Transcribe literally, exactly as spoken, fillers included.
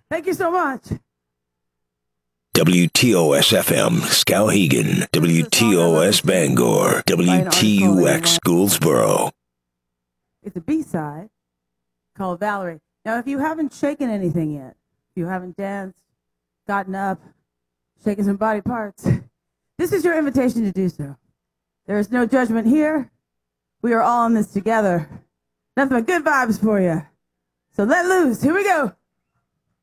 Thank you so much. W T O S F M, Skowhegan. W T O S Bangor. W T U X, Gouldsboro. It's a B-side called Valerie. Now, if you haven't shaken anything yet, if you haven't danced, gotten up, shaken some body parts, this is your invitation to do so. There is no judgment here. We are all in this together. Nothing but good vibes for you. So let loose. Here we go.